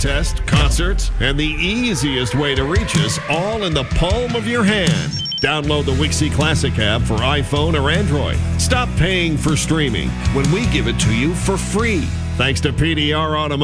contests, concerts, and the easiest way to reach us all in the palm of your hand. Download the Wixie Classic app for iPhone or Android. Stop paying for streaming when we give it to you for free. Thanks to PDR Automotive.